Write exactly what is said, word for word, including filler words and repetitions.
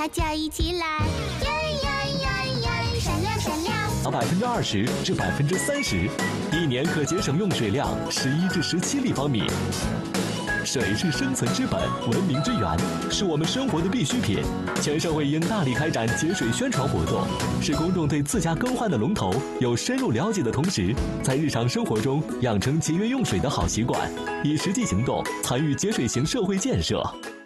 大家一起来，耶耶耶耶，闪亮闪亮， 百分之二十至百分之三十，一年可节省用水量十一至十七立方米。水是生存之本，文明之源，是我们生活的必需品。全社会应大力开展节水宣传活动，使公众对自家更换的龙头有深入了解的同时，在日常生活中养成节约用水的好习惯，以实际行动参与节水型社会建设。